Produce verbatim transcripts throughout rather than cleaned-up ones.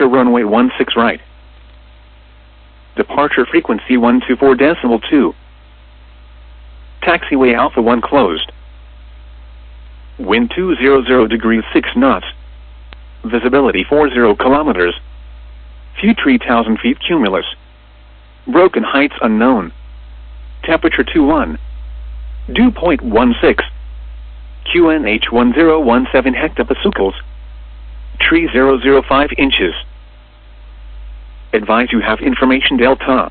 Departure runway one six right. Departure frequency one two four decimal two. Taxiway Alpha one closed. Wind two hundred degrees six knots. Visibility forty kilometers. View three thousand feet cumulus. Broken heights unknown. Temperature twenty-one. Dew point one six. Q N H one zero one seven hectopascals. Tree zero zero five inches. Advise you have information Delta.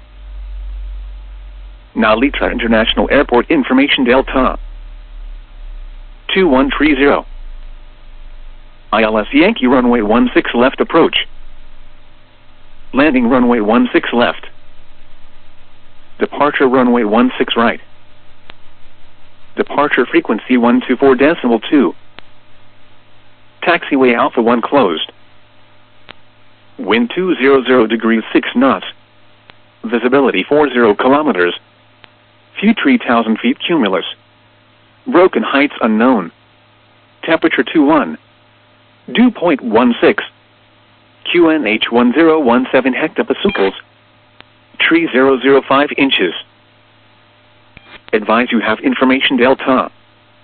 Narita International Airport information Delta. two one three zero. I L S Yankee runway one six left approach. Landing runway one six left. Departure runway one six right. Departure frequency one two four decimal two. Taxiway Alpha one closed. Wind two hundred degrees six knots. Visibility forty kilometers. View three thousand feet cumulus. Broken heights unknown. Temperature twenty-one. Dew point one six. Q N H one zero one seven hectopascals. Tree zero zero five inches. Advise you have information Delta.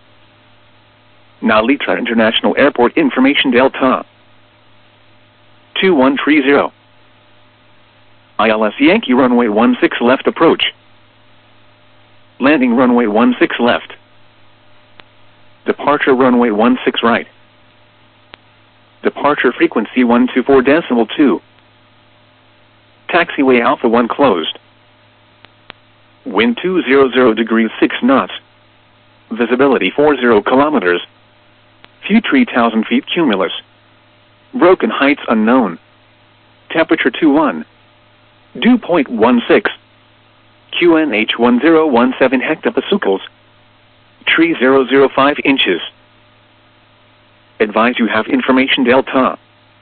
Narita International Airport information Delta. two one three zero. I L S Yankee runway one six left approach. Landing runway one six left. Departure runway one six right. Departure frequency one two four decimal two. Taxiway Alpha one closed. Wind two hundred degrees six knots. Visibility forty kilometers. View three thousand feet cumulus. Broken heights unknown. Temperature twenty-one. Dew point one six. Q N H one zero one seven hectopascals. Tree zero zero five inches. Advise you have information Delta.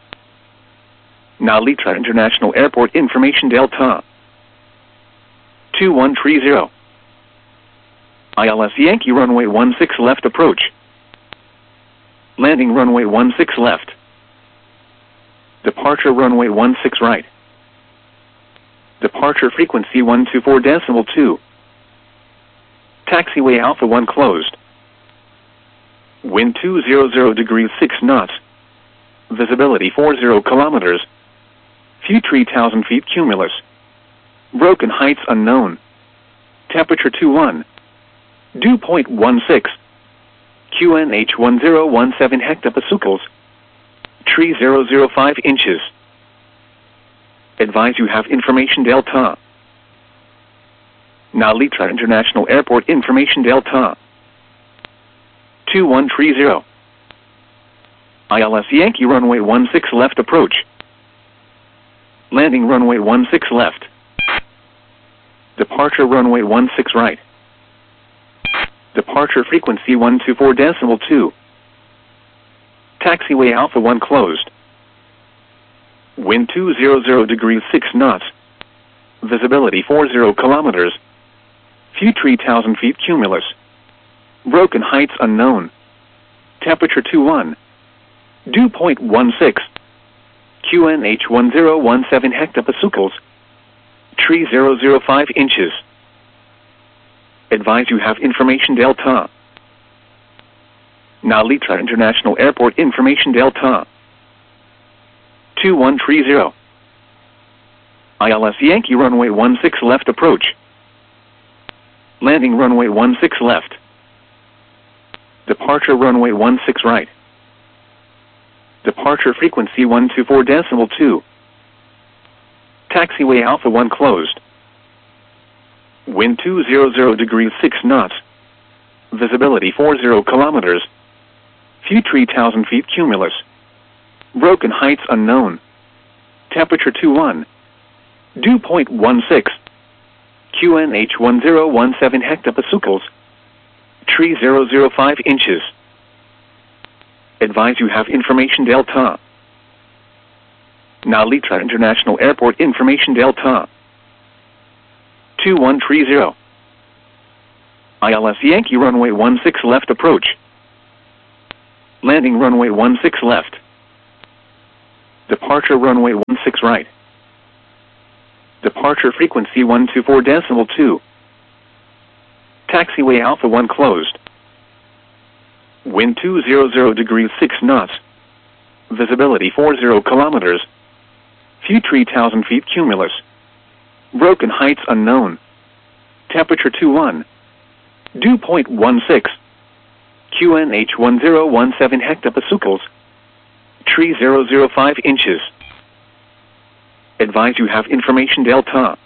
Narita International Airport information Delta. two one three zero. I L S Yankee runway one six left approach. Landing runway one six left. Departure runway one six right. Departure frequency one two four decimal two. Taxiway Alpha one closed. Wind two hundred degrees six knots. Visibility forty kilometers. View three thousand feet cumulus. Broken heights unknown. Temperature twenty-one. Dew point one six. Q N H one zero one seven hectopascals. Tree zero zero five inches. Advise you have information Delta. Narita International Airport information Delta. two one three zero. I L S Yankee runway one six left approach. Landing runway one six left. Departure runway one six right. Departure frequency one two four decimal two. Taxiway Alpha one closed. Wind two hundred degrees six knots. Visibility forty kilometers. View three thousand feet cumulus. Broken heights unknown. Temperature twenty-one. Dew point one six. Q N H one zero one seven hectopascals. Tree zero zero five inches. Advise you have information Delta. Narita International Airport information Delta. two one three zero. I L S Yankee runway one six left approach. Landing runway one six left. Departure runway one six right. Departure frequency one two four decimal two. Taxiway Alpha one closed. Wind two hundred degrees six knots. Visibility forty kilometers. View three thousand feet cumulus. Broken heights unknown. Temperature twenty-one. Dew point one six. Q N H one zero one seven hectopascals. Tree zero zero five inches. Advise you have information Delta. Narita International Airport information Delta. two one three zero. I L S Yankee runway one six left approach. Landing runway one six left. Departure runway one six right. Departure frequency one two four decimal two. Taxiway Alpha one closed. Wind two hundred degrees six knots. Visibility forty kilometers. Few three thousand feet cumulus. Broken heights unknown. Temperature twenty-one. Dew point one six. Q N H one zero one seven hectopascals. Tree zero zero five inches. Advise you have information delta.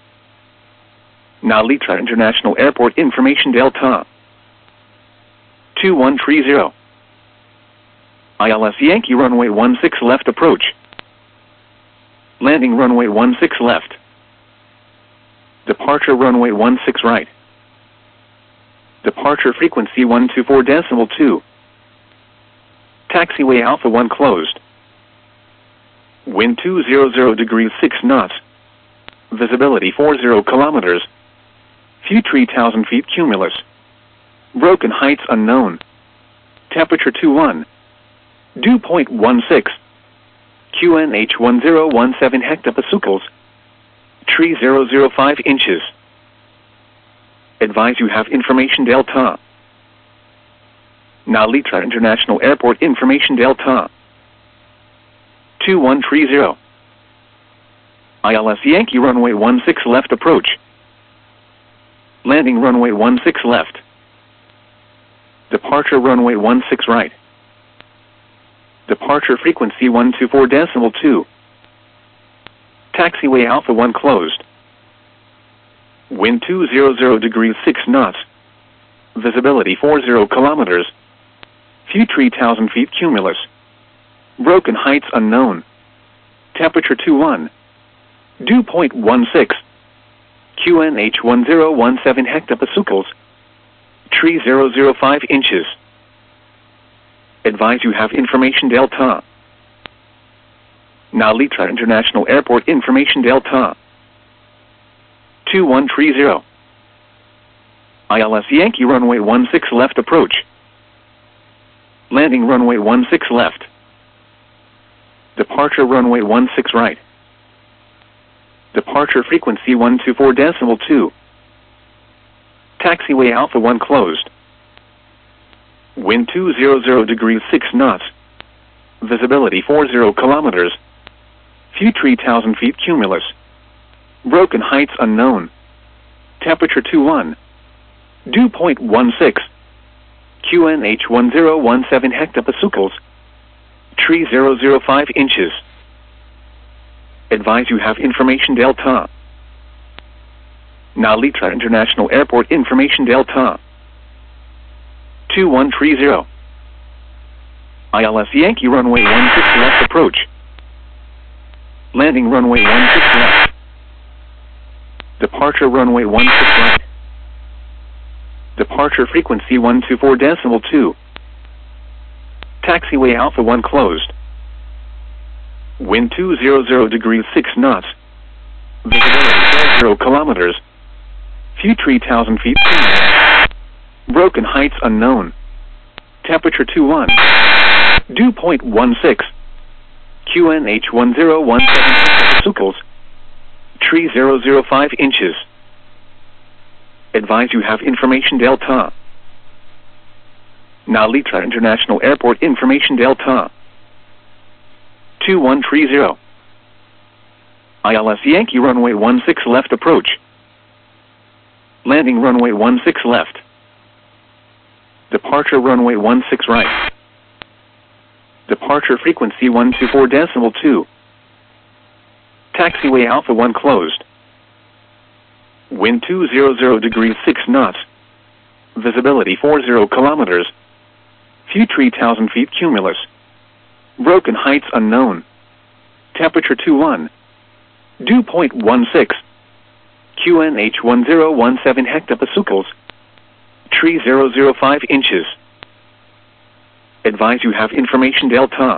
Nalitra International Airport information delta. two one three zero. I L S Yankee runway one six left approach. Landing runway one six left. Departure runway one six right. Departure frequency one two four decimal two. Taxiway Alpha one closed. Wind two hundred degrees six knots. Visibility forty kilometers. Few three thousand feet cumulus. Broken heights unknown. Temperature twenty-one. Dew point one six. Q N H one zero one seven hectopascals. Tree zero zero five inches. Advise you have information delta. Nalitra International Airport information delta. two one three zero. I L S Yankee runway one six left approach. Landing runway one six left. Departure runway one six right. Departure frequency one two four decimal two. Taxiway Alpha one closed. Wind two hundred degrees six knots. Visibility forty kilometers. Few three thousand feet cumulus. Broken heights unknown. Temperature twenty-one. Dew point one six. Q N H one zero one seven hectopascals. Tree zero zero five inches. Advise you have information delta. Nalitra International Airport information delta. two one three zero. I L S Yankee runway one six left approach. Landing runway one six left. Departure runway one six right. Departure frequency one two four decimal two. Taxiway Alpha one closed. Wind two hundred degrees six knots. Visibility forty kilometers. Few three thousand feet cumulus. Broken heights unknown. Temperature twenty-one. Dew point one six. Q N H one zero one seven hectopascals. Tree zero zero five inches. Advise you have information delta. Nalitra International Airport information delta. two one three zero. I L S Yankee runway one six left approach. Landing runway one six left. Departure runway one six right. Departure frequency one two four decimal two. Taxiway Alpha one closed. Wind two hundred degrees six knots. Visibility zero kilometers. Few three thousand feet. Broken heights unknown. Temperature twenty-one. Dew point one six. Q N H one zero one seven hectopascals. Tree zero zero five inches. Advise you have information delta. Nalitra International Airport information delta. two one three zero. I L S Yankee runway one six left approach. Landing runway one six left. Departure runway one six right. Departure frequency one two four decimal two. Taxiway Alpha one closed. Wind two hundred degrees six knots. Visibility forty kilometers. Few three thousand feet cumulus. Broken heights unknown. Temperature twenty-one. Dew point one six. Q N H one zero one seven hectopascals. Tree zero zero five inches. Advise you have information delta.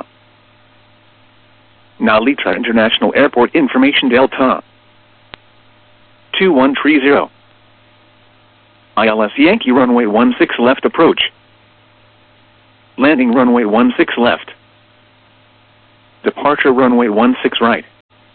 Nalitra International Airport information delta. two one three zero. I L S Yankee runway one six left approach. Landing runway one six left. Departure runway one six right.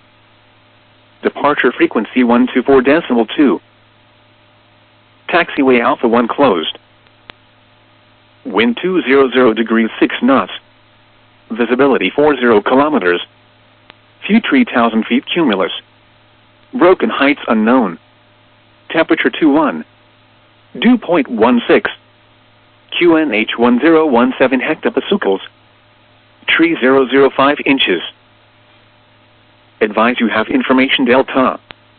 Departure frequency one two four decimal two. Taxiway Alpha one closed. Wind two hundred degrees six knots. Visibility forty kilometers. Few three thousand feet cumulus. Broken heights unknown. Temperature twenty-one. Dew point sixteen. Q N H one zero one seven hectopascals. Tree zero zero five inches. Advise you have information delta.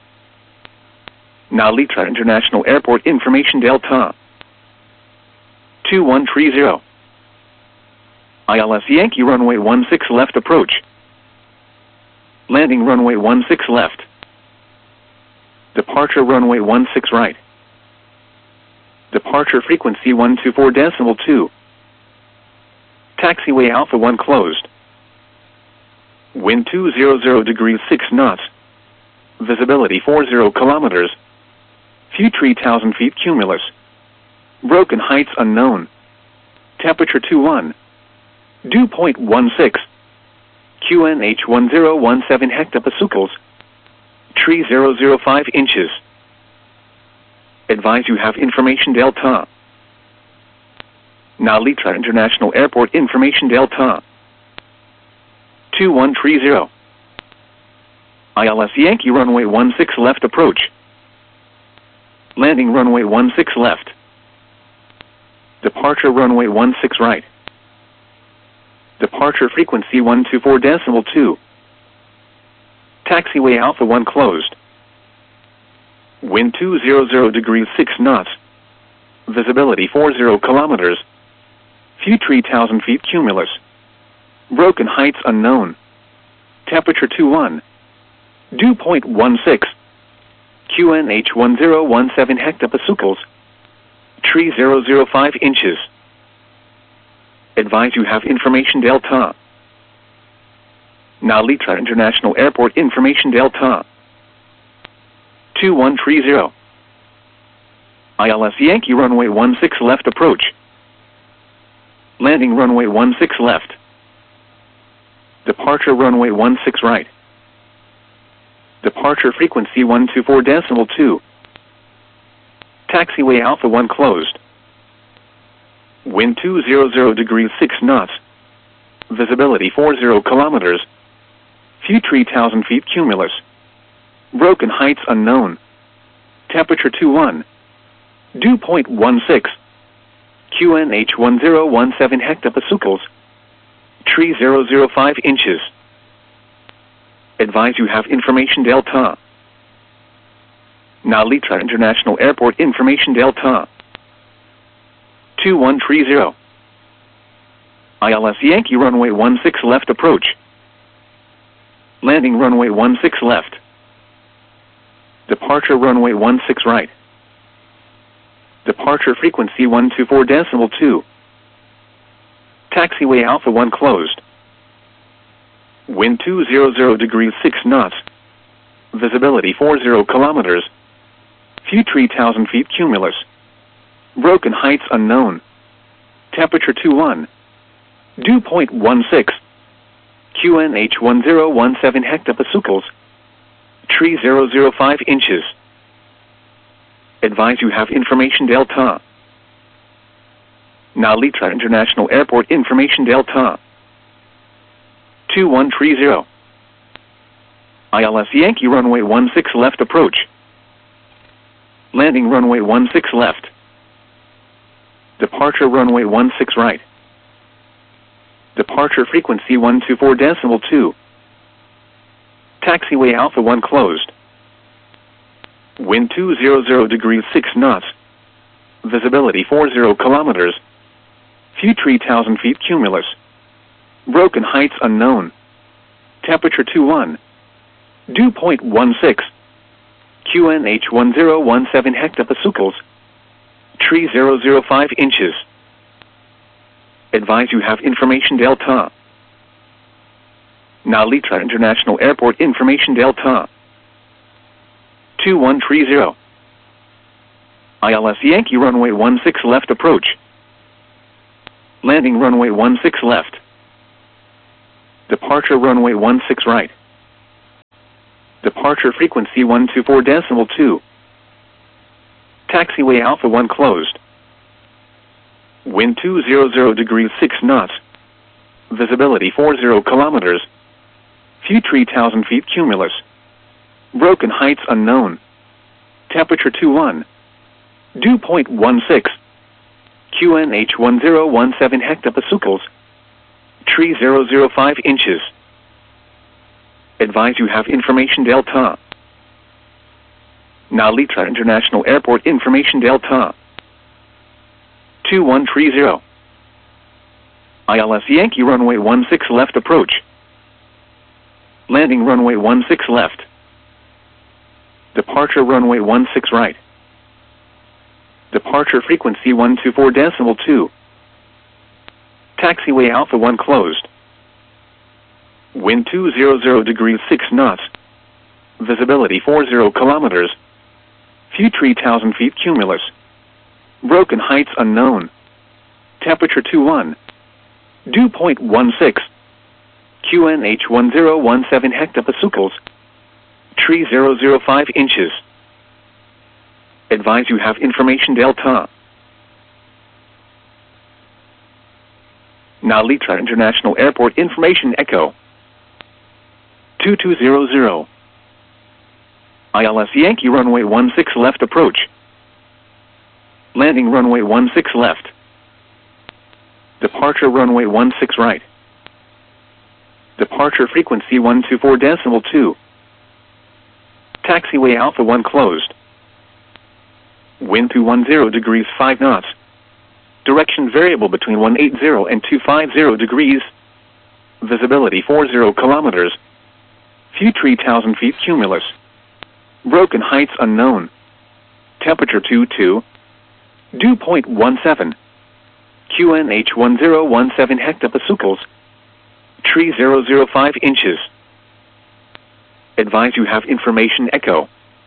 Narita International Airport information delta. two one three zero. I L S Yankee runway one six left approach. Landing runway one six left. Departure runway one six right. Departure frequency one two four decimal two. Taxiway Alpha one closed. Wind two hundred degrees six knots. Visibility forty kilometers. Few three thousand feet cumulus. Broken heights unknown. Temperature twenty-one. Dew point sixteen. Q N H one zero one seven hectopascals. Tree zero zero five inches. Advise you have information delta. Narita International Airport information delta. two one three zero. I L S Yankee runway one six left approach. Landing runway one six left. Departure runway one six right. Departure frequency one two four decimal two. Taxiway Alpha one closed. Wind two hundred degrees six knots. Visibility forty kilometers. Few three thousand feet cumulus. Broken heights unknown. Temperature twenty-one. Dew point sixteen. Q N H one zero one seven hectopascals. Tree zero zero five inches. Advise you have information delta. Narita International Airport information delta. two one three zero. I L S Yankee runway one six left approach. Landing runway one six left. Departure runway one six right. Departure frequency one two four decimal two. Taxiway Alpha one closed. Wind two hundred degrees six knots. Visibility forty kilometers. Few three thousand feet cumulus. Broken heights unknown. Temperature twenty-one. Dew point sixteen. Q N H one zero one seven hectopascals. Tree zero zero five inches. Advise you have information delta. Narita International Airport information delta. two one three zero. I L S Yankee runway one six left approach. Landing runway one six left. Departure runway one six right. Departure frequency one two four decimal two. Taxiway Alpha one closed. Wind two hundred degrees six knots. Visibility forty kilometers. Few three thousand feet cumulus. Broken heights unknown. Temperature twenty-one. Dew point sixteen. Q N H one zero one seven hectopascals. Tree zero zero five inches. Advise you have information delta. Narita International Airport information delta. two one three zero. I L S Yankee runway one six left approach. Landing runway one six left. Departure runway one six right. Departure frequency one two four decimal two. Taxiway Alpha one closed. Wind two hundred degrees six knots. Visibility forty kilometers. Few three thousand feet cumulus. Broken heights unknown. Temperature twenty-one. Dew point sixteen. Q N H one zero one seven hectopascals. Tree zero zero five inches. Advise you have information delta. Narita International Airport information delta. two one three zero. I L S Yankee runway one six left approach. Landing runway one six left. Departure runway one six right. Departure frequency one two four decimal two. Taxiway Alpha one closed. Wind two hundred degrees six knots. Visibility forty kilometers. Few three thousand feet cumulus. Broken heights unknown. Temperature two one. Dew point one six. Q N H one zero one seven hectopascals. Tree zero zero five inches. Advise you have information Delta. Nalitra International Airport information Delta. two one three zero. I L S Yankee runway one six left approach. Landing runway one six left. Departure runway one six right. Departure frequency one two four decimal two. Taxiway Alpha one closed. Wind two hundred degrees six knots. Visibility forty kilometers. Few three thousand feet cumulus. Broken heights unknown. Temperature two one. Dew point one six. Q N H one zero one seven hectopascals. Tree zero zero five inches. Advise you have information Delta. Nalitra International Airport information Echo. two two zero zero. I L S Yankee runway one six left approach. Landing runway one six left. Departure runway one six right. Departure frequency one two four decimal two. Taxiway Alpha one closed. Wind two ten degrees five knots. Direction variable between one eighty and two fifty degrees. Visibility forty kilometers. Few three thousand feet cumulus. Broken heights unknown. Temperature two two. Dew point one seven. Q N H one zero one seven hectopascals. Tree zero zero five inches. Advise you have information Echo.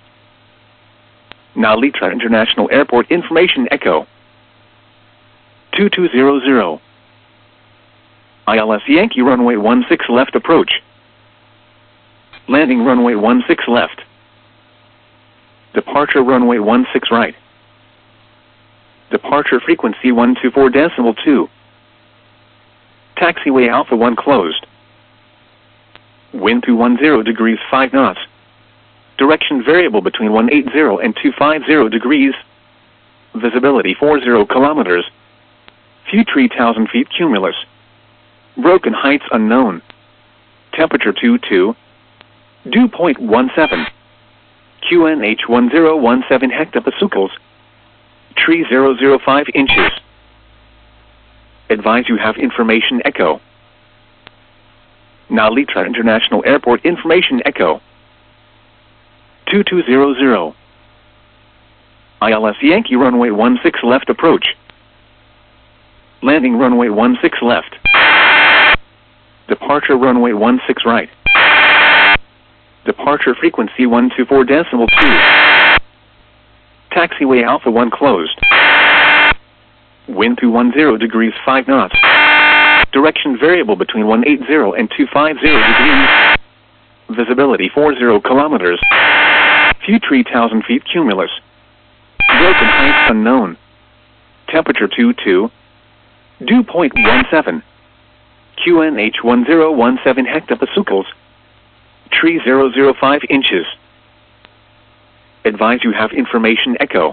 Nalitra International Airport information Echo. two two zero zero. I L S Yankee runway one six left approach. Landing runway one six left. Departure runway one six right. Departure frequency one two four decimal two. Taxiway Alpha one closed. Wind two ten degrees five knots. Direction variable between one eighty and two fifty degrees. Visibility forty kilometers. Few three thousand feet cumulus. Broken heights unknown. Temperature two two. Dew point one seven. Q N H one zero one seven hectopascals. Tree zero zero five inches. Advise you have information Echo. Nalitra International Airport information Echo. two two zero zero. I L S Yankee runway one six left approach. Landing runway one six left. Departure runway one six right. Departure frequency one two four decimal two. Taxiway Alpha one closed. Wind two ten degrees five knots. Direction variable between one eighty and two fifty degrees. Visibility forty kilometers. Few three thousand feet cumulus. Broken heights unknown. Temperature two two. Dew point one seven. Q N H one zero one seven hectopascals. Tree zero zero five inches. Advise you have information Echo.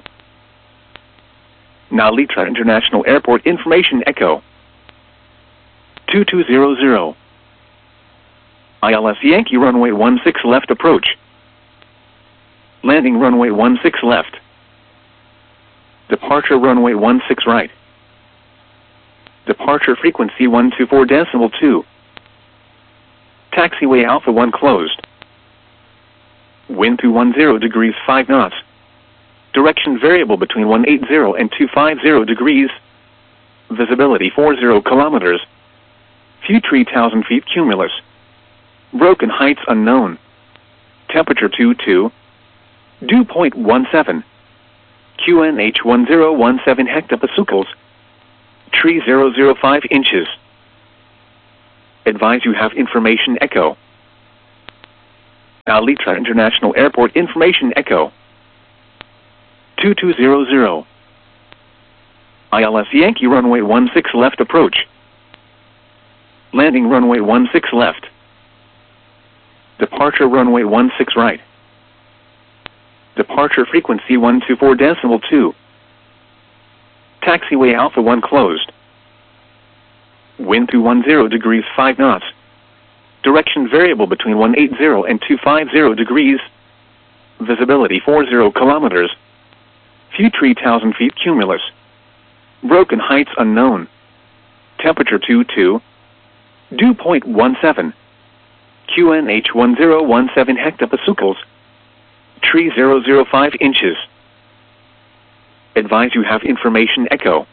Nalitra International Airport information Echo. two two zero zero. I L S Yankee runway one six left approach. Landing runway one six left. Departure runway one six right. Departure frequency one two four decimal two. Taxiway Alpha one closed. Wind two ten degrees five knots. Direction variable between one eighty and two fifty degrees. Visibility forty kilometers. Few three thousand feet cumulus. Broken heights unknown. Temperature two two. Dew point one seven. Q N H one zero one seven hectopascals. Tree zero zero five inches. Advise you have information Echo. Alitra International Airport Information Echo. two two zero zero. I L S Yankee runway one six left approach. Landing runway one six left. Departure runway one six right. Departure frequency one two four decimal two. Taxiway Alpha one closed. Wind two one zero degrees five knots. Direction variable between one eighty and two fifty degrees. Visibility forty kilometers. Few three thousand feet cumulus. Broken heights unknown. Temperature two two. Dew point one seven. Q N H one zero one seven hectopascals. Tree zero zero five inches. Advise you have information echo.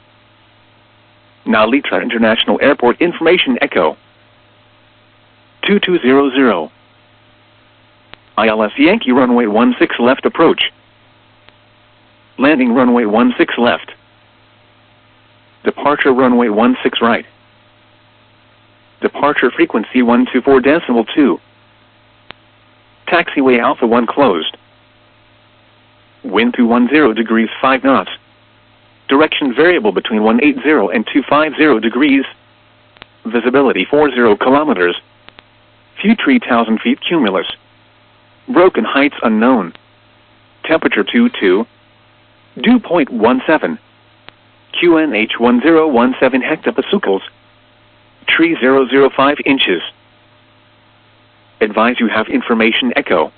Nalitra International Airport Information Echo. two two zero zero. I L S Yankee runway one six left approach. Landing runway one six left. Departure runway one six right. Departure frequency one two four decimal two. Taxiway Alpha one closed. Wind two one zero degrees five knots. Direction variable between one eighty and two fifty degrees. Visibility forty kilometers. Few three thousand feet cumulus. Broken heights unknown. Temperature two two. Dew point one seven. Q N H one zero one seven hectopascals. Tree zero zero five inches. Advise you have information echo.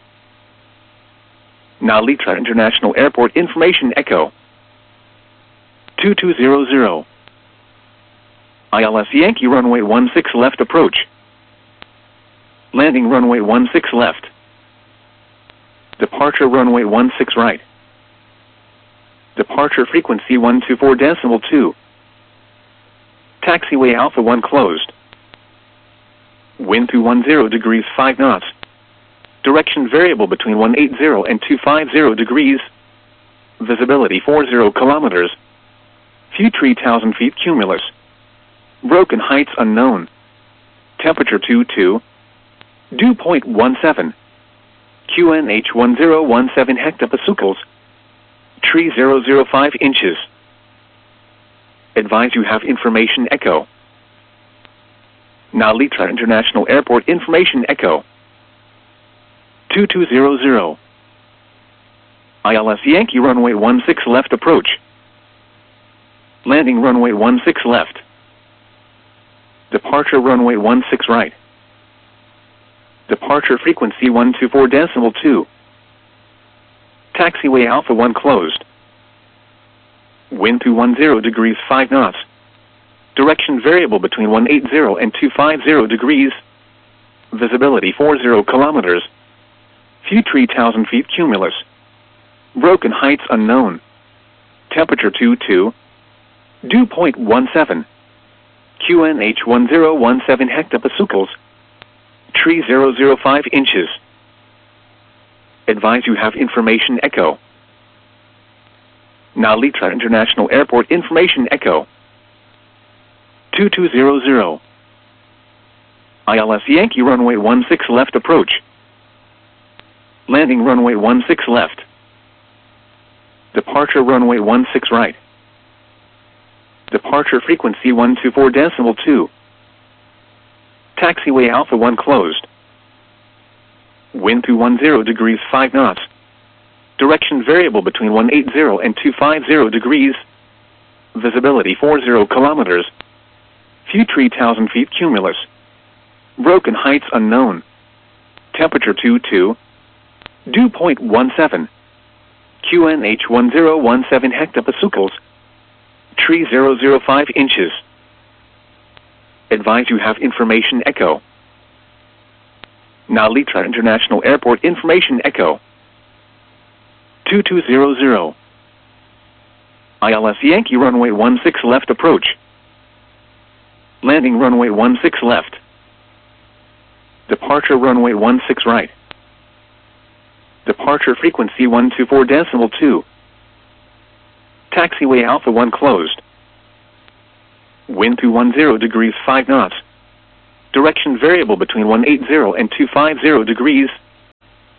Nalitra International Airport Information Echo. two two zero zero. I L S Yankee runway one six left approach. Landing runway one six left. Departure runway one six right. Departure frequency one two four decimal two. Taxiway Alpha one closed. Wind two one zero degrees five knots. Direction variable between one eighty and two fifty degrees. Visibility forty kilometers. Few three thousand feet cumulus. Broken heights unknown. Temperature two two. Dew point one seven. Q N H one zero one seven hectopascals. Tree zero zero five inches. Advise you have information echo. Nalitra International Airport Information Echo. two two zero zero. I L S Yankee runway one six left approach. Landing runway one six left. Departure runway one six right. Departure frequency one two four decimal two. Taxiway Alpha one closed. Wind two one zero degrees five knots. Direction variable between one eighty and two fifty degrees. Visibility forty kilometers. Few three thousand feet cumulus. Broken heights unknown. Temperature two two. Dew point one seven. Q N H one zero one seven hectopascals. Tree zero zero five inches. Advise you have information echo. Nalitra International Airport Information Echo. two two zero zero. I L S Yankee runway one six left approach. Landing runway one six left. Departure runway one six right. Departure frequency one two four decimal two. Taxiway Alpha one closed. Wind two one zero degrees five knots. Direction variable between one eighty and two fifty degrees. Visibility forty kilometers. Few three thousand feet cumulus. Broken heights unknown. Temperature two two. Dew point one seven. Q N H one zero one seven hectopascals. Tree zero zero five inches. Advise you have information echo. Nalitra International Airport Information Echo. two two zero zero. I L S Yankee runway one six left approach. Landing runway one six left. Departure runway one six right. Departure frequency one two four decimal two. Taxiway Alpha one closed. Wind two one zero degrees five knots. Direction variable between one eighty and two fifty degrees.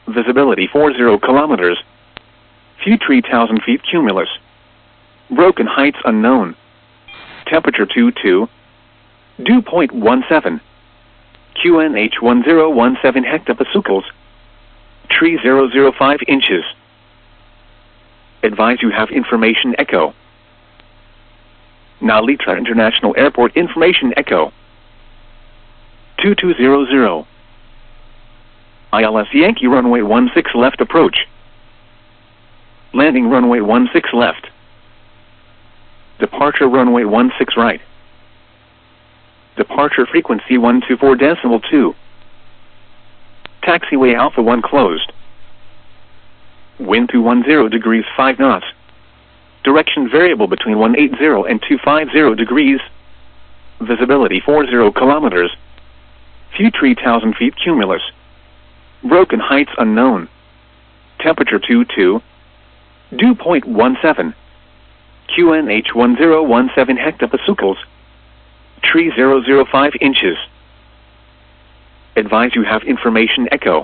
Visibility forty kilometers. View three thousand feet cumulus. Broken heights unknown. Temperature twenty-two. Dew point one seven. Q N H one zero one seven hectopascals. Tree zero zero five inches. Advise you have information echo. Nalitra International Airport information echo. two two zero zero. I L S Yankee runway one six left approach. Landing runway one six left. Departure runway one six right. Departure frequency one two four decimal two. Taxiway Alpha one closed. Wind two ten degrees five knots. Direction variable between one eighty and two fifty degrees. Visibility forty kilometers. View three thousand feet cumulus. Broken heights unknown. Temperature twenty-two. Dew point one seven. Q N H one zero one seven hectopascals. Tree zero zero five inches. Advise you have information echo.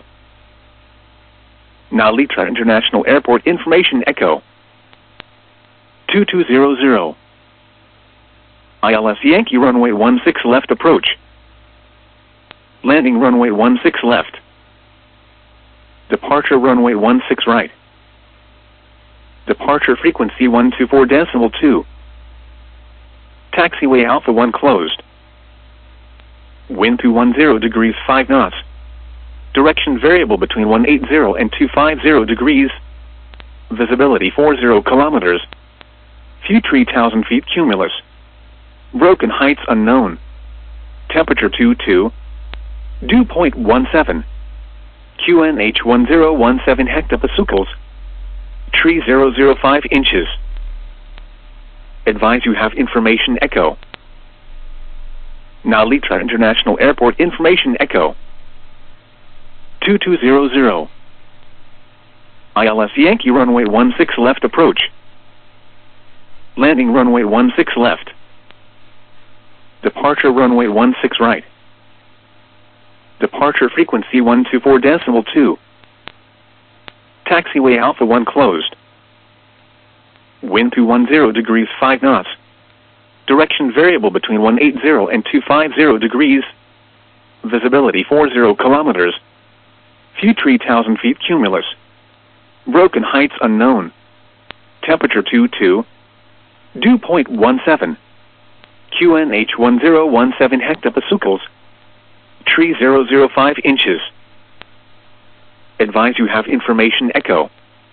Nalitra International Airport information echo. two two zero zero. I L S Yankee runway one six left approach. Landing runway one six left. Departure runway one six right. Departure frequency one two four decimal two. Taxiway Alpha one closed. Wind two ten degrees five knots. Direction variable between one eighty and two fifty degrees. Visibility forty kilometers. View three thousand feet cumulus. Broken heights unknown. Temperature twenty-two. Dew point one seven. Q N H one zero one seven hectopascals. Tree zero zero five inches. Advise you have information echo. Nalitra International Airport information echo. two two zero zero. I L S Yankee runway one six left approach. Landing runway one six left. Departure runway one six right. Departure frequency one two four decimal two. Taxiway Alpha one closed. Wind two ten degrees five knots. Direction variable between one eighty and two fifty degrees. Visibility forty kilometers. View three thousand feet cumulus. Broken heights unknown. Temperature twenty-two. Dew point one seven. Q N H one zero one seven hectopascals. Tree zero zero five inches. Advise you have information echo.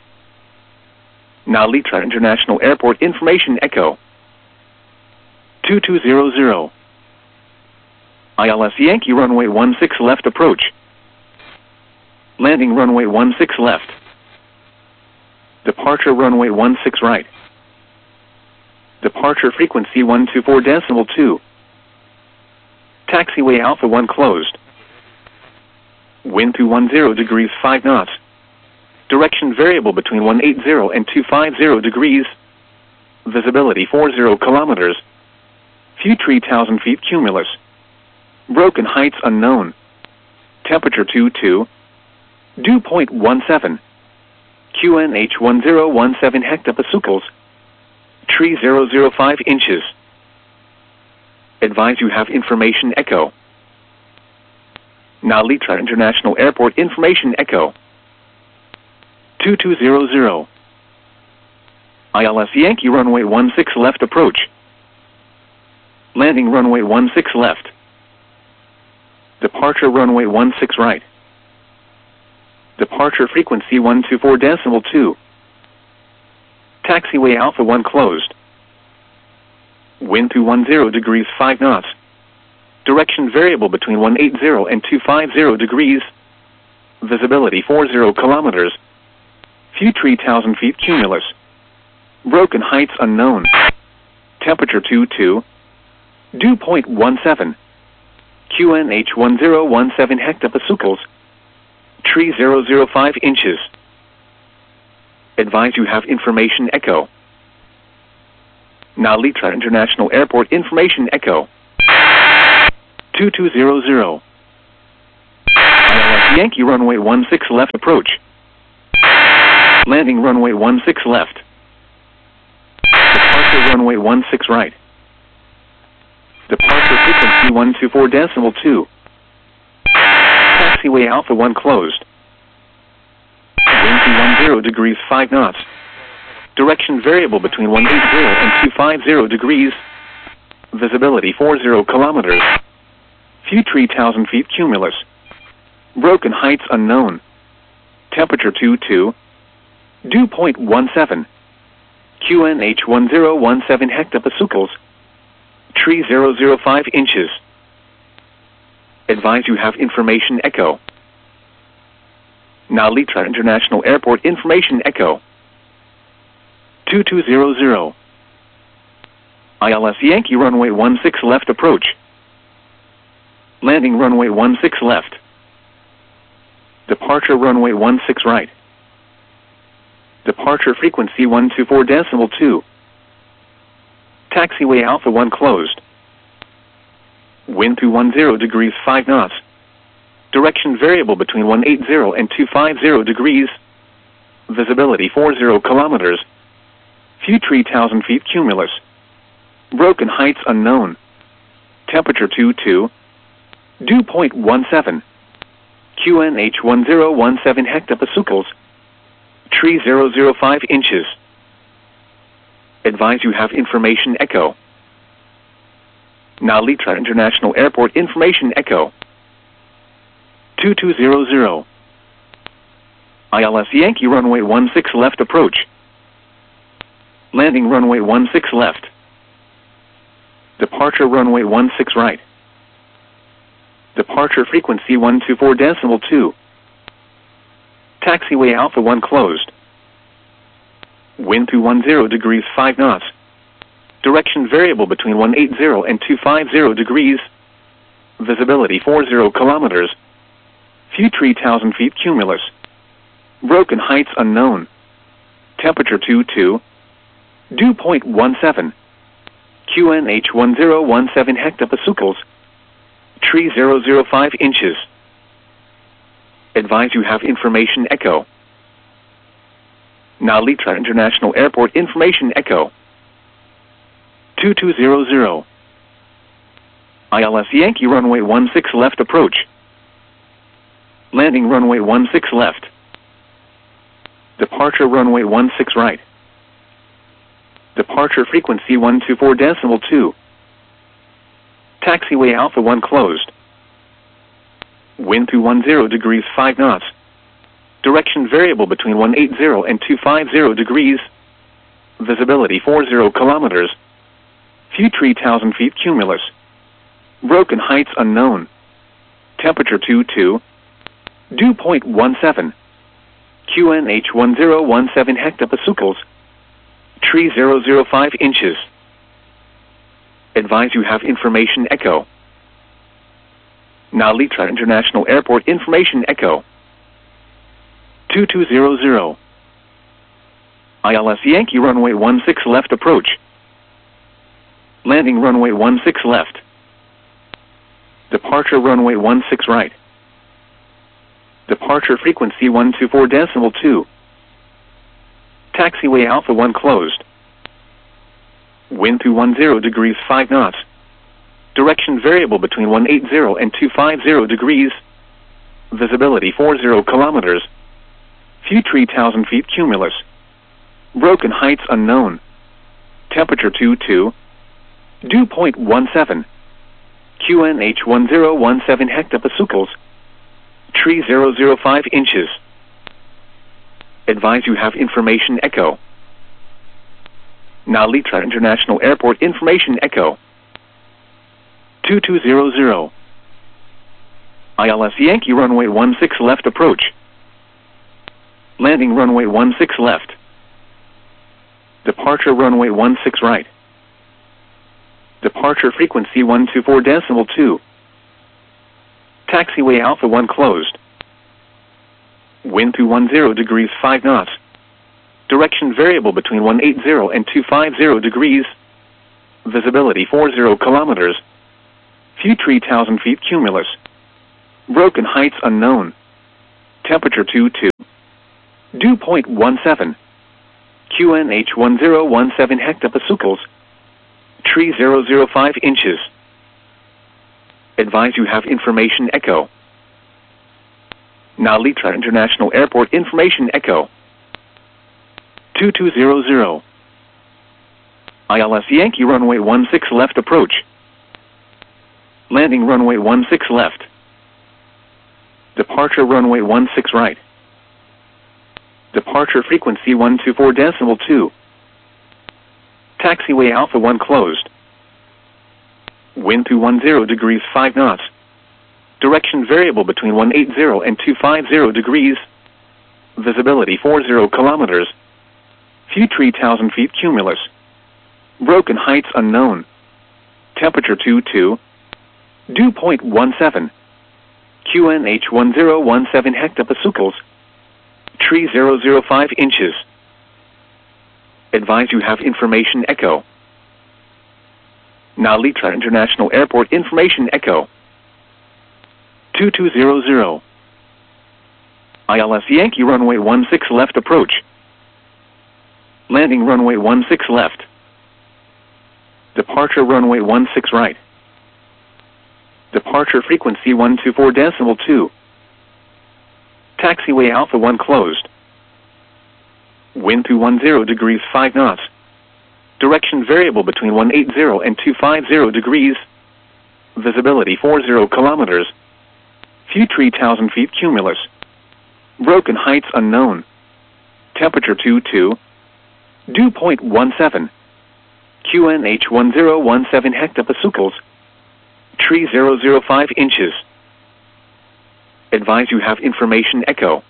Nalitra International Airport information echo. two two zero zero. I L S Yankee runway one six left approach. Landing runway one six left. Departure runway one six right. Departure frequency one two four decimal two. Taxiway Alpha one closed. Wind two ten degrees five knots. Direction variable between one eighty and two fifty degrees. Visibility forty kilometers. View three thousand feet cumulus. Broken heights unknown. Temperature twenty-two. Dew point one seven. Q N H one zero one seven hectopascals. Tree zero zero five inches. Advise you have information echo. Nalitra International Airport information echo. two two zero zero. I L S Yankee runway one six left approach. Landing runway one six left. Departure runway one six right. Departure frequency one two four decimal two. Taxiway Alpha one closed. Wind two ten degrees five knots. Direction variable between one eighty and two fifty degrees. Visibility forty kilometers. View three thousand feet cumulus. Broken heights unknown. Temperature twenty-two. Dew point one seven. Q N H one zero one seven hectopascals. Tree zero zero five inches. Advise you have information echo. Nalitra International Airport information echo. two two zero zero. I L S Yankee runway one six left approach. Landing runway one six left. Departure runway one six right. Departure frequency one two four decimal two. Taxiway Alpha one closed. Wind two one zero degrees five knots. Direction variable between one eight zero and two five zero degrees. Visibility forty kilometers. Few three thousand feet cumulus. Broken heights unknown. Temperature two two. Dew point one seven. Q N H one zero one seven hectopascals. Tree zero zero five inches. Advise you have information echo. Now Litra International Airport information echo. two two zero zero. I L S Yankee runway one six left approach. Landing runway one six left. Departure runway one six right. Departure frequency one two four decimal two. Taxiway Alpha one closed. Wind two one zero degrees five knots. Direction variable between one eight zero and two five zero degrees. Visibility forty kilometers. Few three thousand feet cumulus. Broken heights unknown. Temperature two two. Dew point one seven. Q N H one zero one seven hectopascals. Tree zero zero five inches. Advise you have information echo. Now Litra International Airport information echo. two two zero zero. I L S Yankee runway one six left approach. Landing runway one six left. Departure runway one six right. Departure frequency one two four decimal two. Taxiway Alpha one closed. Wind two one zero degrees five knots. Direction variable between one eight zero and two five zero degrees. Visibility forty kilometers. Few three thousand feet cumulus. Broken heights unknown. Temperature two two. Dew point one seven. Q N H one zero one seven hectopascals. Tree zero zero five inches. Advise you have information echo. Now Litra International Airport information echo. two two zero zero. I L S Yankee runway one six left approach. Landing runway one six left. Departure runway one six right. Departure frequency one two four decimal two. Taxiway Alpha one closed. Wind two one zero degrees five knots. Direction variable between one eight zero and two five zero degrees. Visibility forty kilometers. Few three thousand feet cumulus. Broken heights unknown. Temperature two two. Dew point one seven. Q N H one zero one seven hectopascals. Tree zero zero five inches. Advise you have information echo. Now Litra International Airport information echo. two two zero zero. I L S Yankee runway one six left approach. Landing runway one six left. Departure runway one six right. Departure frequency one two four decimal two. Taxiway Alpha one closed. Wind two one zero degrees five knots. Direction variable between one eight zero and two five zero degrees. Visibility forty kilometers. Few three thousand feet cumulus. Broken heights unknown. Temperature two two. Dew point one seven. Q N H one zero one seven hectopascals. Tree zero zero five inches. Advise you have information echo. Now Litra International Airport information echo. two two zero zero. I L S Yankee runway one six left approach. Landing runway one six left. Departure runway one six right. Departure frequency one two four decimal two. Taxiway Alpha one closed. Wind two one zero degrees five knots. Direction variable between one eight zero and two five zero degrees. Visibility forty kilometers. Few three thousand feet cumulus. Broken heights unknown. Temperature two two. Dew point one seven. Q N H one zero one seven hectopascals. Tree zero zero five inches. Advise you have information echo. Now Litra International Airport information echo. two two zero zero. I L S Yankee runway one six left approach. Landing runway one six left. Departure runway one six right. Departure frequency one two four decimal two. Taxiway Alpha one closed. Wind two one zero degrees five knots. Direction variable between one eighty and two fifty degrees. Visibility forty kilometers. Few three thousand feet cumulus. Broken heights unknown. Temperature two two. Dew point one seven. Q N H one zero one seven hectopascals. Tree zero zero five inches. Advise you have information echo. Now Litra International Airport information echo. two two zero zero. I L S Yankee runway one six left approach. Landing runway one six left. Departure runway one six right. Departure frequency one two four decimal two. Taxiway Alpha one closed. Wind two one zero degrees five knots. Direction variable between one eighty and two fifty degrees. Visibility forty kilometers. Few three thousand feet cumulus. Broken heights unknown. Temperature two two. Dew point one seven. Q N H one zero one seven hectopascals. Tree zero zero five inches. Advise you have information echo.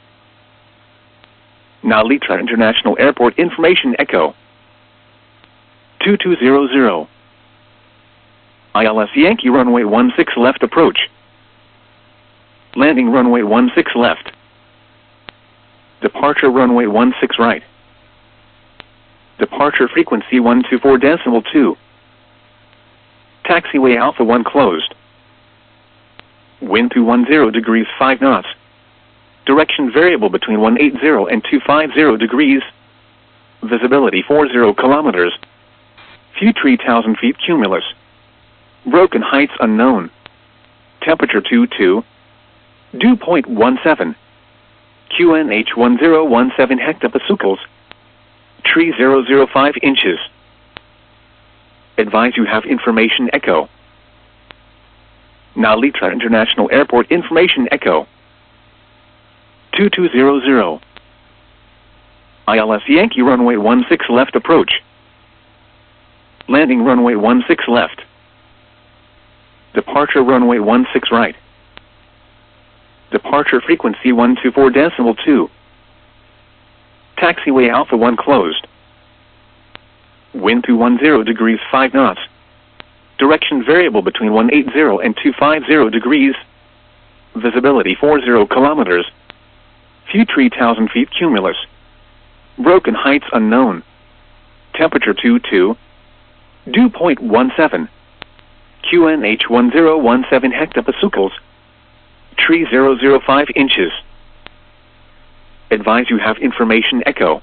Now Litra International Airport information echo. two two zero zero. I L S Yankee runway one six left approach. Landing runway one six left. Departure runway one six right. Departure frequency one two four decimal two. Taxiway Alpha one closed. Wind two one zero degrees five knots. Direction variable between one eighty and two fifty degrees. Visibility forty kilometers. Few three thousand feet cumulus. Broken heights unknown. Temperature two two. Dew point one seven. Q N H one zero one seven hectopascals. Tree zero zero five inches. Advise you have information echo. Now Litra International Airport information echo. two two zero zero. I L S Yankee runway one six left approach. Landing runway one six left. Departure runway one six right. Departure frequency one two four decimal two. Taxiway Alpha one closed. Wind two one zero degrees five knots. Direction variable between one eighty and two fifty degrees. Visibility forty kilometers. Few three thousand feet cumulus. Broken heights unknown. Temperature two two. Dew point one seven. Q N H one zero one seven hectopascals. Tree zero zero five inches. Advise you have information echo.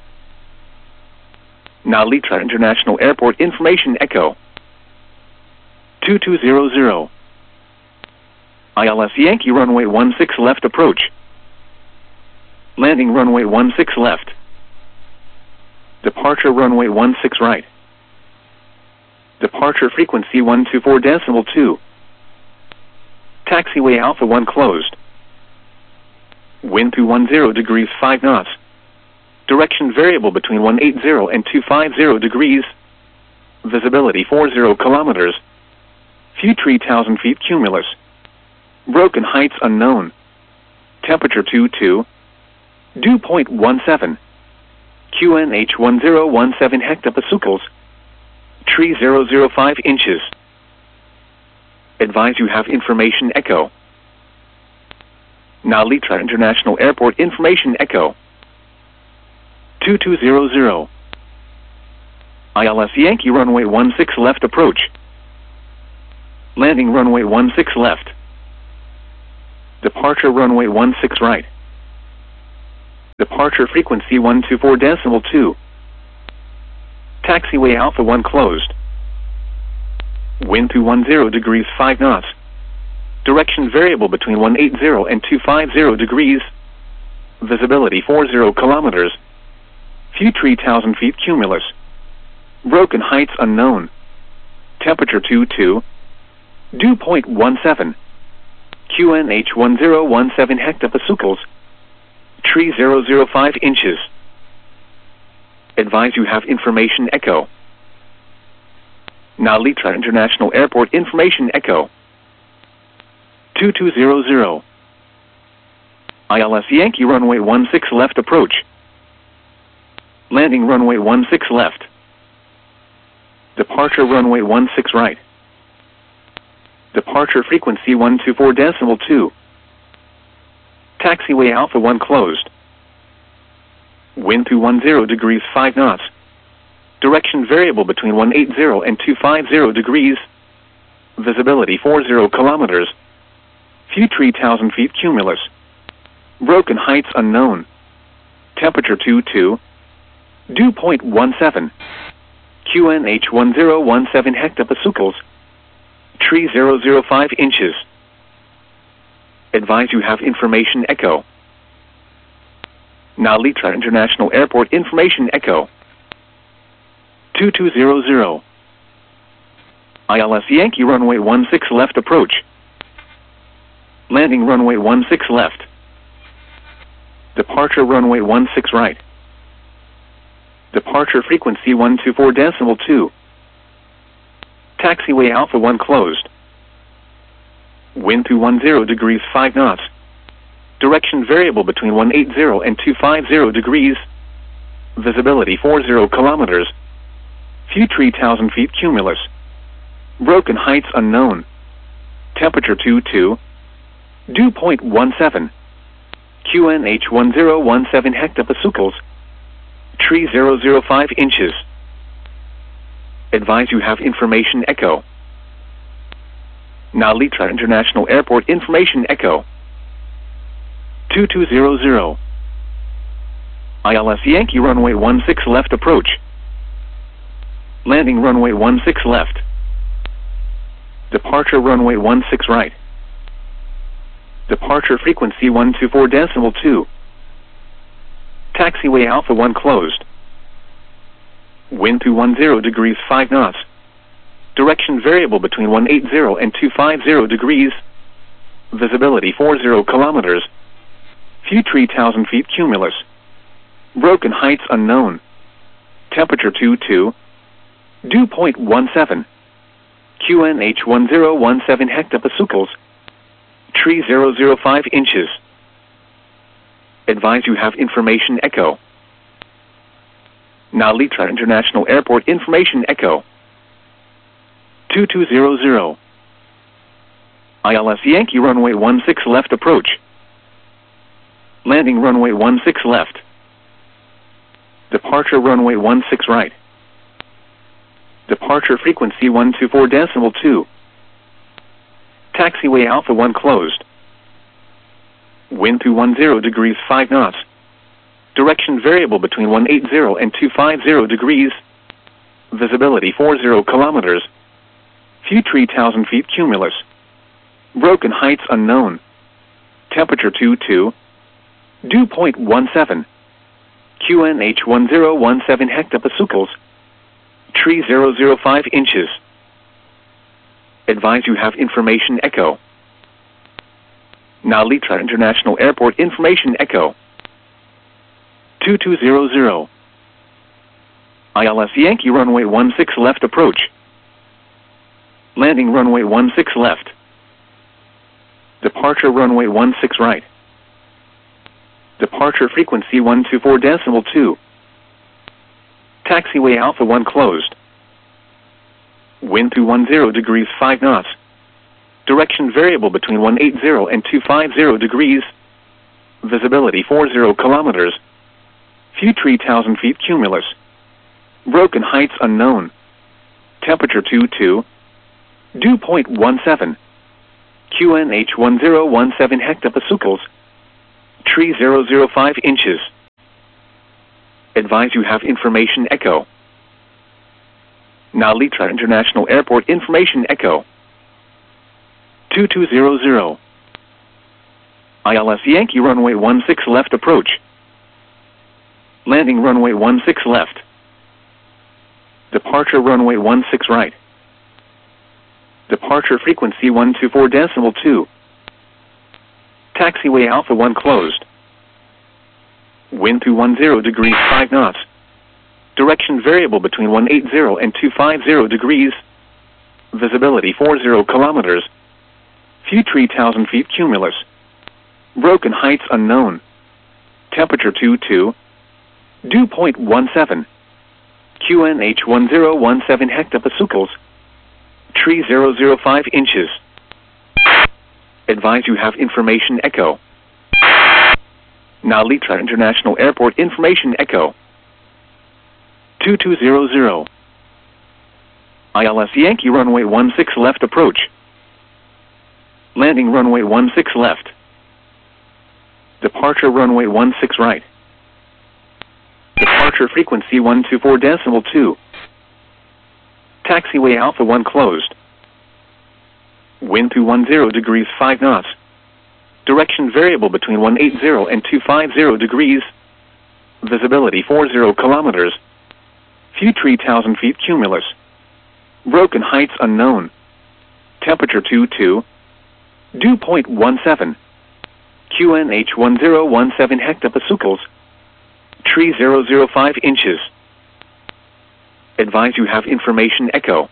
Now Litra International Airport information echo. two two zero zero. I L S Yankee runway one six left approach. Landing runway one six left. Departure runway one six right. Departure frequency one two four decimal two. Taxiway Alpha one closed. Wind two one zero degrees five knots. Direction variable between one eighty and two fifty degrees. Visibility forty kilometers. Few three thousand feet cumulus. Broken heights unknown. Temperature two two. Dew point one seven. Q N H one zero one seven hectopascals. Tree zero zero five inches. Advise you have information echo. Now Litra International Airport information echo. two two zero zero. I L S Yankee runway one six left approach. Landing runway one six left. Departure runway one six right. Departure frequency one two four decimal two. Taxiway Alpha one closed. Wind two one zero degrees five knots. Direction variable between one eighty and two fifty degrees. Visibility forty kilometers. View three thousand feet cumulus. Broken heights unknown. Temperature two two. Dew point one seven. Q N H one zero one seven hectopascals. Tree zero zero five inches. Advise you have information echo. Nalitra International Airport information echo. two two zero zero. I L S Yankee runway one six left approach. Landing runway one six left. Departure runway one six right. Departure frequency one two four decimal two. Taxiway Alpha one closed. Wind two ten degrees five knots. Direction variable between one eighty and two fifty degrees. Visibility forty kilometers. View three thousand feet cumulus. Broken heights unknown. Temperature two two. Dew point one seven. Q N H one zero one seven hectopascals. Tree zero zero five inches. Advise you have information echo. Nalitra International Airport information echo. two two zero zero. I L S Yankee runway one six left approach. Landing runway one six left. Departure runway one six right. Departure frequency one two four decimal two. Taxiway Alpha one closed. Wind two ten degrees five knots. Direction variable between one eighty and two fifty degrees. Visibility forty kilometers. View three thousand feet cumulus. Broken heights unknown. Temperature two two. Dew point one seven. Q N H one zero one seven hectopascals. Tree zero zero five inches. Advise you have information echo. Nalitra International Airport information echo. two two zero zero. I L S Yankee runway one six left approach. Landing runway one six left. Departure runway one six right. Departure frequency one two four decimal two. Taxiway Alpha one closed. Wind two ten degrees five knots. Direction variable between one eighty and two fifty degrees. Visibility forty kilometers. View three thousand feet cumulus. Broken heights unknown. Temperature two two. Dew point one seven. Q N H one zero one seven hectopascals. Tree zero zero five inches. Advise you have information echo. Nalitra International Airport information echo. two two zero zero. I L S Yankee runway one six left approach. Landing runway one six left. Departure runway one six right. Departure frequency one two four decimal two. Taxiway Alpha one closed. Wind two ten degrees five knots. Direction variable between one eighty and two fifty degrees. Visibility forty kilometers. View three thousand feet cumulus. Broken heights unknown. Temperature two two. Dew point one seven. Q N H one zero one seven hectopascals. Tree zero zero five inches. Advise you have information echo. Nalitra International Airport information echo. two two zero zero. I L S Yankee runway one six left approach. Landing runway one six left. Departure runway one six right. Departure frequency one two four decimal two. Taxiway Alpha one closed. Wind two ten degrees five knots. Direction variable between one eighty and two fifty degrees. Visibility forty kilometers. View three thousand feet cumulus. Broken heights unknown. Temperature two two. Dew point one seven. Q N H one zero one seven hectopascals. Tree zero zero five inches. Advise you have information echo. Narita International Airport information echo. two two zero zero. I L S Yankee runway one six left approach. Landing runway one six left. Departure runway one six right. Departure frequency one two four decimal two. Taxiway Alpha one closed. Wind two one zero degrees five knots. Direction variable between one eighty and two fifty degrees. Visibility forty kilometers. Few three thousand feet cumulus. Broken heights unknown. Temperature two two. Dew point one seven. Q N H one zero one seven hectopascals. Tree zero zero five inches. Advise you have information echo. Narita International Airport information echo. two two zero zero. I L S Yankee runway one six left approach. Landing runway one six left. Departure runway one six right. Departure frequency one two four decimal two. Taxiway Alpha one closed. Wind two one zero degrees five knots. Direction variable between one eighty and two fifty degrees. Visibility forty kilometers. Few three thousand feet cumulus. Broken heights unknown. Temperature two two. Dew point one seven. Q N H one zero one seven hectopascals. Tree zero zero five inches. Advise you have information echo.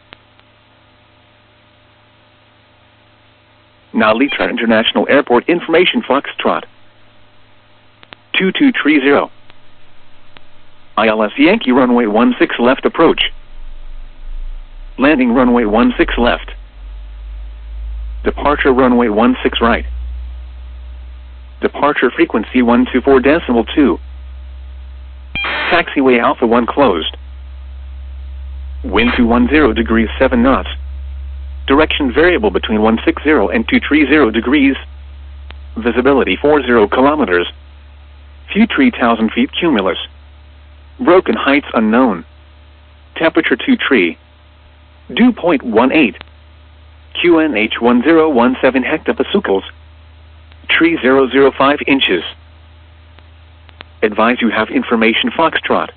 Narita International Airport information Foxtrot. two two three zero. I L S Yankee runway one six left approach. Landing runway one six left. Departure runway one six right. Departure frequency one two four decimal two. Taxiway Alpha one closed. Wind two one zero degrees seven knots. Direction variable between one sixty and two thirty degrees. Visibility forty kilometers. Few three thousand feet cumulus. Broken heights unknown. Temperature two three. Dew point one eight. Q N H one zero one seven hectopascals. Tree zero zero five inches. Advise you have information Foxtrot.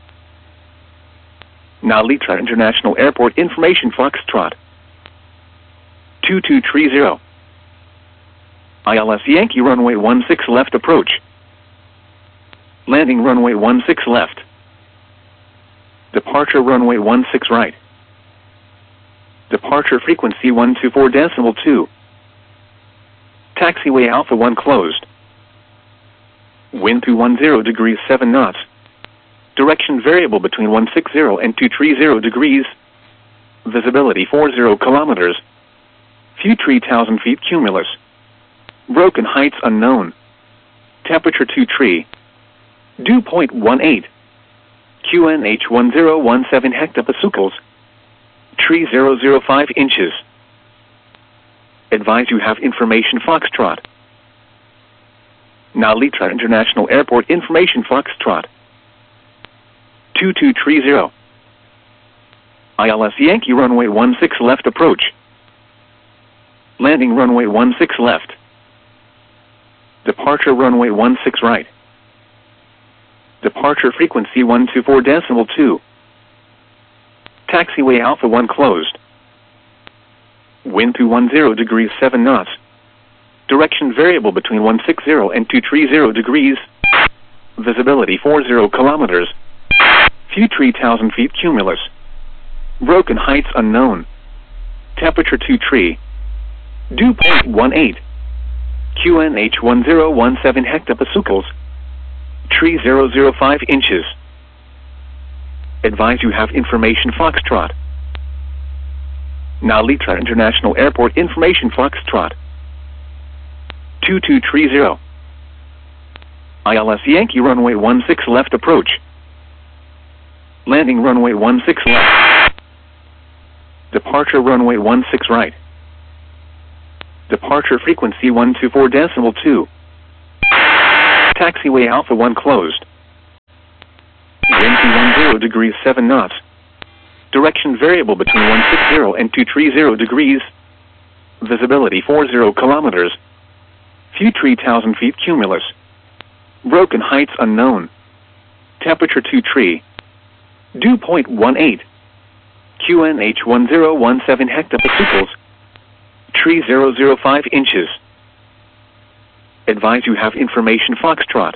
Narita International Airport information Foxtrot. two two three zero. I L S Yankee runway one six left approach. Landing runway one six left. Departure runway one six right. Departure frequency one two four decimal two. Taxiway Alpha one closed. Wind two one zero degrees seven knots. Direction variable between one sixty and two thirty degrees. Visibility forty kilometers. Few three thousand feet cumulus. Broken heights unknown. Temperature two three. Dew point one eight. Q N H one zero one seven hectopascals. Tree zero zero five inches. Advise you have information Foxtrot. Narita International Airport information Foxtrot. two two three zero. I L S Yankee runway one six left approach. Landing runway one six left. Departure runway one six right. Departure frequency one two four decimal two. Taxiway Alpha one closed. Wind two one zero degrees seven knots. Direction variable between one sixty and two thirty degrees. Visibility forty kilometers. Few three thousand feet cumulus. Broken heights unknown. Temperature two three. Dew point one eight. Q N H one zero one seven hectopascals. Tree zero zero five inches. Advise you have information Foxtrot. Narita International Airport information Foxtrot. two two three zero. I L S Yankee runway one six left approach. Landing runway one six left. Departure runway one six right. Departure frequency one two four decimal two. Taxiway Alpha one closed. Wind degrees seven knots. Direction variable between one sixty and two thirty degrees. Visibility forty kilometers. Few three thousand feet cumulus. Broken heights unknown. Temperature two tree. Dew point one eight. Q N H one zero one seven hectopascals. Tree zero zero five inches. Advise you have information Foxtrot.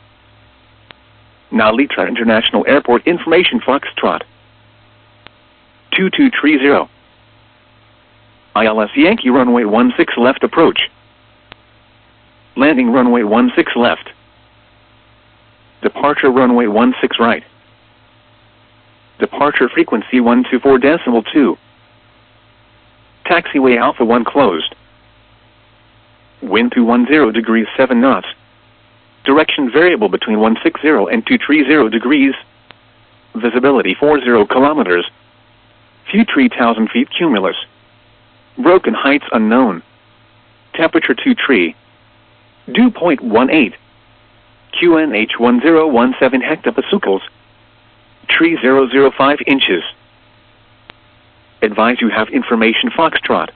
Nalitra International Airport information Foxtrot. two two three zero. I L S Yankee runway one six left approach. Landing runway one six left. Departure runway one six right. Departure frequency one two four decimal two. Taxiway Alpha one closed. Wind through ten degrees seven knots. Direction variable between one sixty and two thirty degrees. Visibility forty kilometers. Few three thousand feet cumulus. Broken heights unknown. Temperature two tree. Dew point one eight. Q N H one zero one seven hectopascals. Tree zero zero five inches. Advise you have information Foxtrot.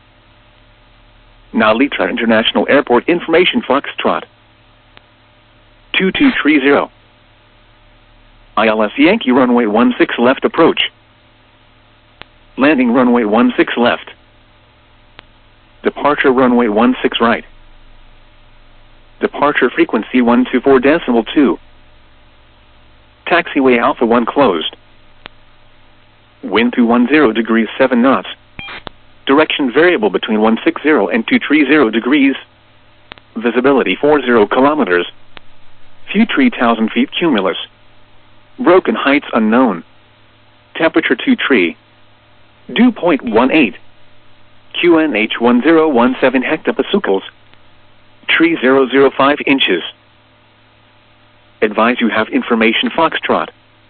Nalitra International Airport information Foxtrot. two two three zero. I L S Yankee runway one six left approach. Landing runway one six left. Departure runway one six right. Departure frequency one two four decimal two. Taxiway Alpha one closed. Wind through ten degrees seven knots. Direction variable between one sixty and two thirty degrees. Visibility forty kilometers. Few three thousand feet cumulus. Broken heights unknown. Temperature two tree. Dew point one eight. Q N H one zero one seven hectopascals. Tree zero zero five inches. Advise you have information Foxtrot.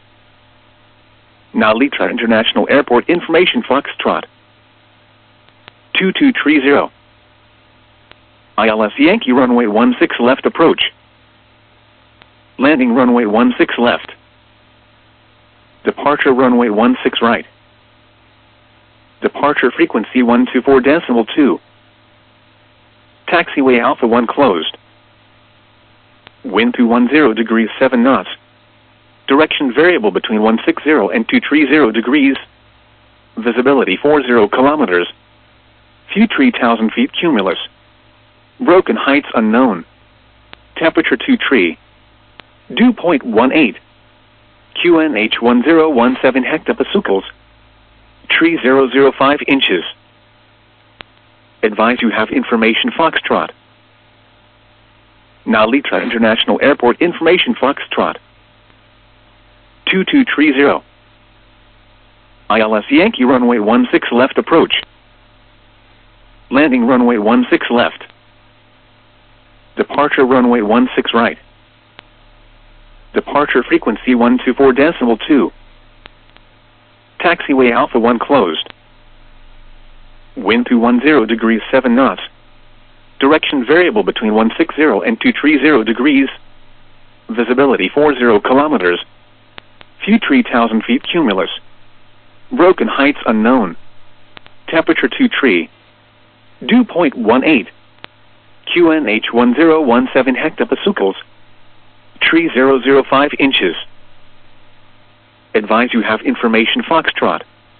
Nalitra International Airport information Foxtrot. two two three zero. I L S Yankee runway one six left approach. Landing runway one six left. Departure runway one six right. Departure frequency one two four decimal two. Taxiway Alpha one closed. Wind through ten degrees seven knots. Direction variable between one sixty and two thirty degrees. Visibility forty kilometers. Few three thousand feet cumulus. Broken heights unknown. Temperature two tree. Dew point one eight. Q N H one zero one seven hectopascals. Tree zero zero five inches. Advise you have information Foxtrot. Nalitra International Airport information Foxtrot. two two three zero. I L S Yankee runway one six left approach. Landing runway one six left. Departure runway one six right. Departure frequency one two four decimal two. Taxiway Alpha one closed. Wind through ten degrees seven knots. Direction variable between one sixty and two thirty degrees. Visibility forty kilometers. Few three thousand feet cumulus. Broken heights unknown. Temperature two tree. Dew point one eight. Q N H one zero one seven hectopascals. Tree zero zero five inches. Advise you have information Foxtrot.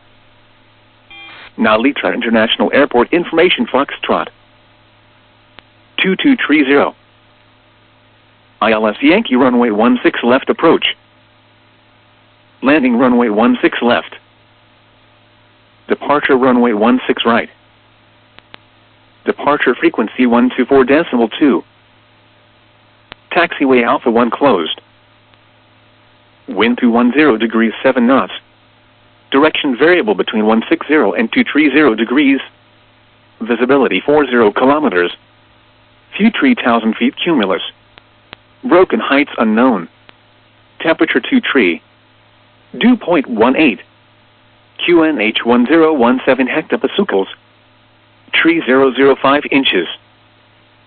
Nalitra International Airport information Foxtrot. two two three zero. I L S Yankee runway one six left approach. Landing runway one six left. Departure runway one six right. Departure frequency one two four decimal two. Taxiway Alpha one closed. Wind through ten degrees seven knots. Direction variable between one sixty and two thirty degrees. Visibility forty kilometers. Few three thousand feet cumulus. Broken heights unknown. Temperature two tree. Dew point one eight. Q N H one zero one seven hectopascals. Tree zero zero five inches. Advise you have information Foxtrot. Nalitra International Airport information Foxtrot. two two three zero. I L S Yankee runway one six left approach. Landing runway one six left. Departure runway one six right. Departure frequency one two four decimal two. Taxiway Alpha one closed. Wind through ten degrees seven knots. Direction variable between one sixty and two thirty degrees. Visibility forty kilometers. Few three thousand feet cumulus. Broken heights unknown. Temperature two tree. Dew point one eight. Q N H one zero one seven hectopascals. Tree zero zero five inches. Advise you have information Foxtrot. Nalitra International Airport information Foxtrot. two two three zero.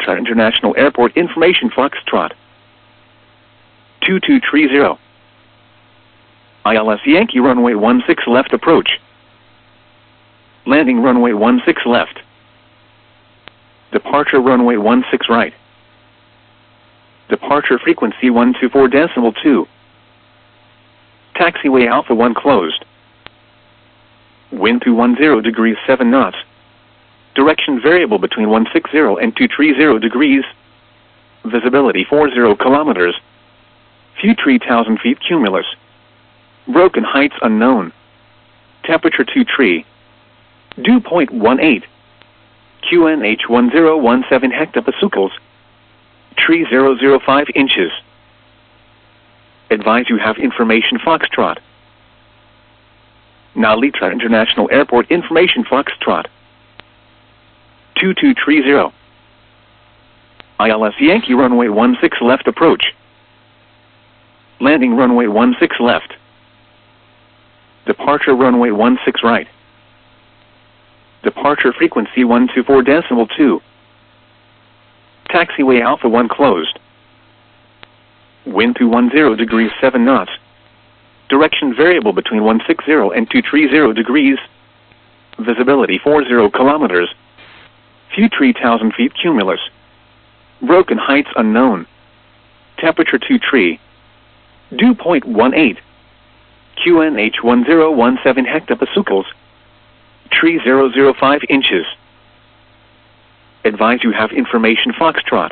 Litra International Airport information Foxtrot. two two three zero. I L S Yankee runway one six left approach. Landing runway one six left. Departure runway one six right. Departure frequency one two four decimal two. Taxiway Alpha one closed. Wind two one zero degrees seven knots. Direction variable between one six zero and two three zero degrees. Visibility forty kilometers. Few three thousand feet cumulus. Broken heights unknown. Temperature two three. Dew point one eight. Q N H one zero one seven hectopascals. three thousand five inches. Advise you have information Foxtrot. Now Litra International Airport information Foxtrot. two two three zero. I L S Yankee runway one six left approach. Landing runway one six left. Departure runway one six right. Departure frequency one two four decimal two. Taxiway Alpha one closed. Wind two one zero degrees seven knots. Direction variable between one six zero and two three zero degrees. Visibility forty kilometers. Few three thousand feet cumulus. Broken heights unknown. Temperature two three. Dew point one eight. Q N H one zero one seven hectopascals. three thousand five inches. Advise you have information Foxtrot.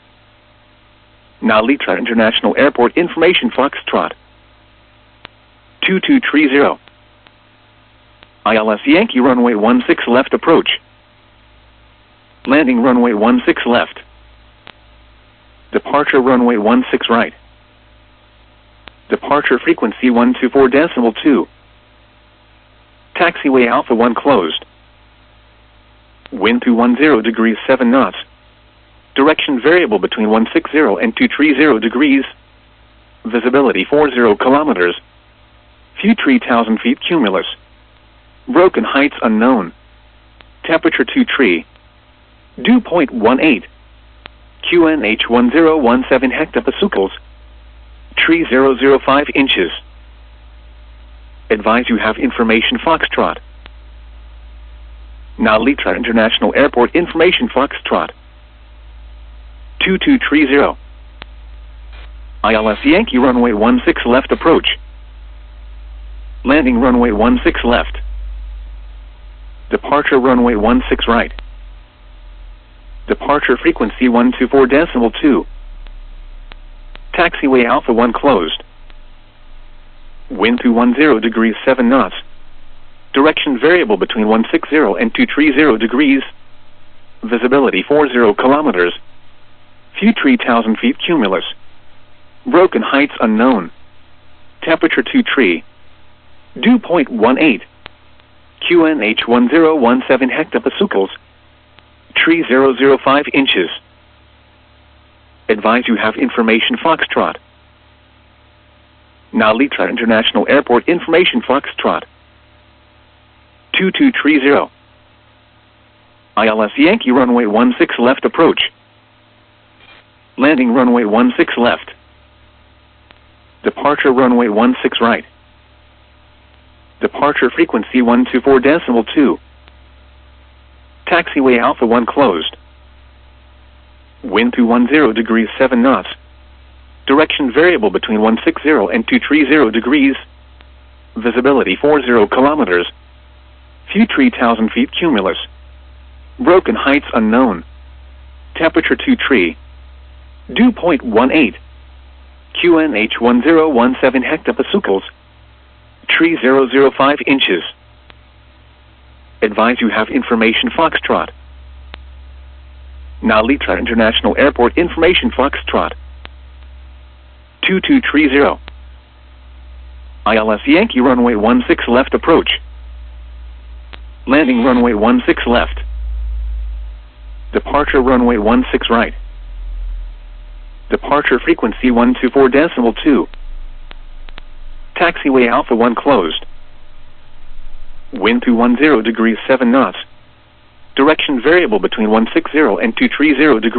Now Litra International Airport information Foxtrot. two two three zero. I L S Yankee runway one six left approach. Landing runway one six left. Departure runway one six right. Departure frequency one two four decimal two. Taxiway Alpha one closed. Wind two one zero degrees seven knots. Direction variable between one six zero and two three zero degrees. Visibility forty kilometers. Few three thousand feet cumulus. Broken heights unknown. Temperature two three. Dew point one eight. Q N H one zero one seven hectopascals. three thousand five inches. Advise you have information Foxtrot. Now Litra International Airport information Foxtrot. two two three zero. I L S Yankee runway one six left approach. Landing runway one six left. Departure runway one six right. Departure frequency one two four decimal two. Taxiway Alpha one closed. Wind two one zero degrees seven knots. Direction variable between one six zero and two three zero degrees. Visibility forty kilometers. Few three thousand feet cumulus. Broken heights unknown. Temperature two three. Dew point one eight. Q N H one zero one seven hectopascals. three thousand five inches. Advise you have information Foxtrot. Now Litra International Airport information Foxtrot. two two three zero. I L S Yankee runway one six left approach. Landing runway one six left. Departure runway one six right. Departure frequency one two four decimal two. Taxiway Alpha one closed. Wind two one zero degrees seven knots. Direction variable between one six zero and two three zero degrees. Visibility forty kilometers. Few three thousand feet cumulus. Broken heights unknown. Temperature two three. Dew point one eight. Q N H one zero one seven hectopascals. three thousand five inches. Advise you have information Foxtrot. Now Litra International Airport information Foxtrot. two two three zero. I L S Yankee runway one six left approach. Landing runway one six left. Departure runway one six right. Departure frequency one two four decimal two. Taxiway Alpha one closed. Wind two one zero degrees seven knots. Direction variable between one six zero and two three zero degrees.